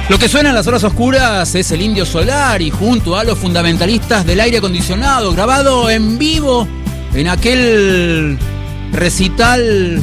Lo que suena en las horas oscuras es el Indio Solari junto a los fundamentalistas del aire acondicionado, grabado en vivo en aquel recital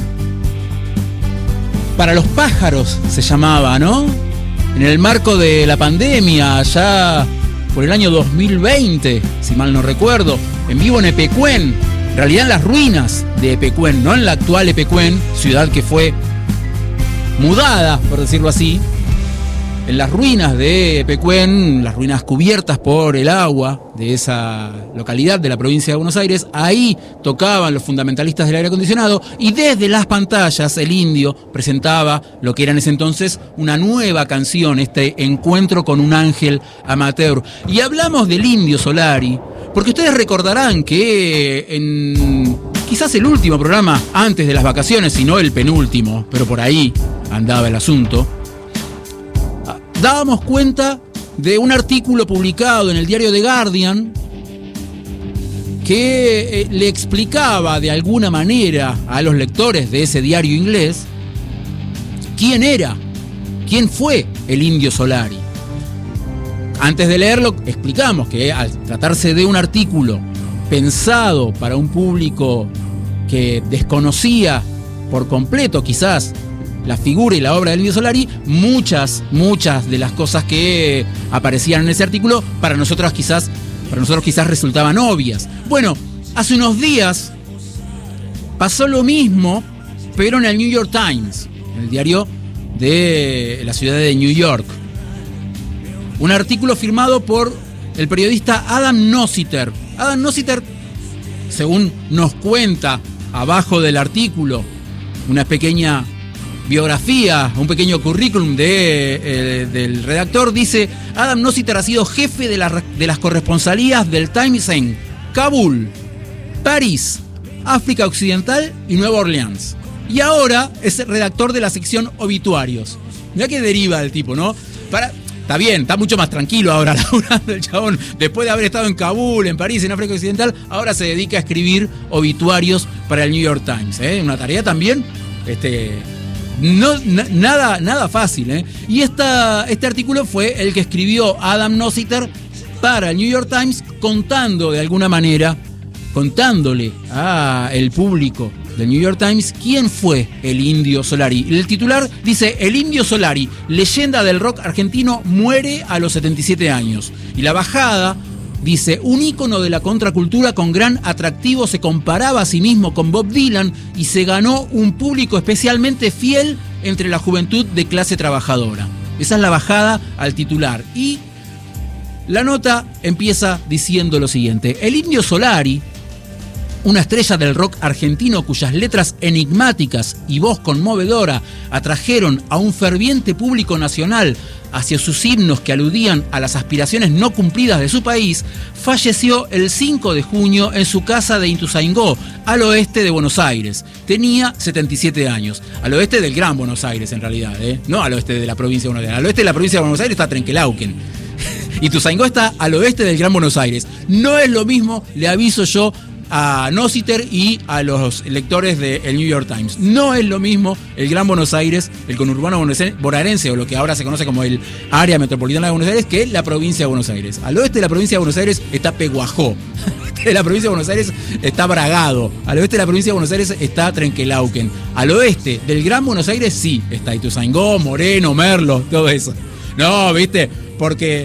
para los pájaros, se llamaba, ¿no? En el marco de la pandemia, allá por el año 2020, si mal no recuerdo, en vivo en Epecuén, en realidad en las ruinas de Epecuén, no en la actual Epecuén, ciudad que fue mudada, por decirlo así. En las ruinas de Epecuén, las ruinas cubiertas por el agua de esa localidad de la provincia de Buenos Aires, ahí tocaban los fundamentalistas del aire acondicionado y desde las pantallas el Indio presentaba lo que era en ese entonces una nueva canción, este encuentro con un ángel amateur. Y hablamos del Indio Solari porque ustedes recordarán que en quizás el último programa antes de las vacaciones, si no el penúltimo, pero por ahí andaba el asunto, dábamos cuenta de un artículo publicado en el diario The Guardian que le explicaba de alguna manera a los lectores de ese diario inglés quién fue el Indio Solari. Antes de leerlo, explicamos que al tratarse de un artículo pensado para un público que desconocía por completo quizás la figura y la obra del Indio Solari, muchas de las cosas que aparecían en ese artículo para nosotros quizás resultaban obvias. Bueno, hace unos días pasó lo mismo, pero en el New York Times, en el diario de la ciudad de New York. Un artículo firmado por el periodista Adam Nossiter. Adam Nossiter, según nos cuenta abajo del artículo, una pequeña biografía, un pequeño currículum del redactor, dice: Adam Nossiter ha sido jefe de las corresponsalías del Times en Kabul, París, África Occidental y Nueva Orleans. Y ahora es redactor de la sección obituarios. Mirá que deriva el tipo, ¿no? Está bien, está mucho más tranquilo ahora laburando el chabón. Después de haber estado en Kabul, en París, en África Occidental, ahora se dedica a escribir obituarios para el New York Times. Una tarea también nada fácil, ¿eh? Y este artículo fue el que escribió Adam Nossiter para el New York Times, contando de alguna manera, contándole al público del New York Times quién fue el Indio Solari. El titular dice: el Indio Solari, leyenda del rock argentino, muere a los 77 años. Y la bajada dice: un ícono de la contracultura con gran atractivo, se comparaba a sí mismo con Bob Dylan y se ganó un público especialmente fiel entre la juventud de clase trabajadora. Esa es la bajada al titular. Y la nota empieza diciendo lo siguiente: el Indio Solari, una estrella del rock argentino cuyas letras enigmáticas y voz conmovedora atrajeron a un ferviente público nacional hacia sus himnos que aludían a las aspiraciones no cumplidas de su país, falleció el 5 de junio en su casa de Ituzaingó, al oeste de Buenos Aires. Tenía 77 años. Al oeste del Gran Buenos Aires, en realidad, no al oeste de la provincia de Buenos Aires. Al oeste de la provincia de Buenos Aires está Trenquelauquen. Ituzaingó está al oeste del Gran Buenos Aires. No es lo mismo, le aviso yo a Nossiter y a los lectores del New York Times. No es lo mismo el Gran Buenos Aires, el conurbano bonaerense, o lo que ahora se conoce como el área metropolitana de Buenos Aires, que la provincia de Buenos Aires. Al oeste de la provincia de Buenos Aires está Peguajó. Al oeste de la provincia de Buenos Aires está Bragado. Al oeste de la provincia de Buenos Aires está Trenquelauquen. Al oeste del Gran Buenos Aires sí está Ituzaingó, Moreno, Merlo, todo eso. No, ¿viste? Porque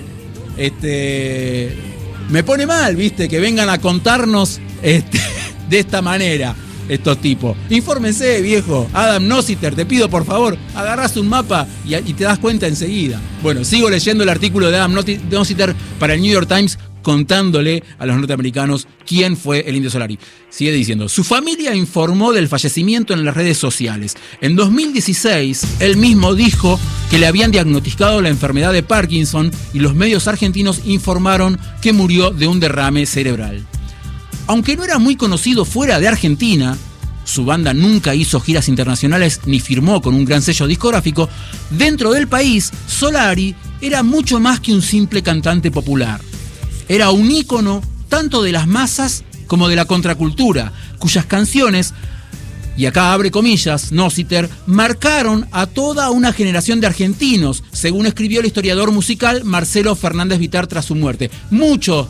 me pone mal, ¿viste? Que vengan a contarnos de esta manera estos tipos. Infórmense, viejo. Adam Nossiter, te pido por favor, agarrás un mapa y te das cuenta enseguida. Bueno, sigo leyendo el artículo de Adam Nossiter para el New York Times, contándole a los norteamericanos quién fue el Indio Solari. Sigue diciendo: su familia informó del fallecimiento en las redes sociales. En 2016, él mismo dijo que le habían diagnosticado la enfermedad de Parkinson y los medios argentinos informaron que murió de un derrame cerebral. Aunque no era muy conocido fuera de Argentina, su banda nunca hizo giras internacionales ni firmó con un gran sello discográfico, dentro del país, Solari era mucho más que un simple cantante popular. Era un ícono tanto de las masas como de la contracultura, cuyas canciones y acá abre comillas, Nosseter, marcaron a toda una generación de argentinos, según escribió el historiador musical Marcelo Fernández Vitar tras su muerte. Muchos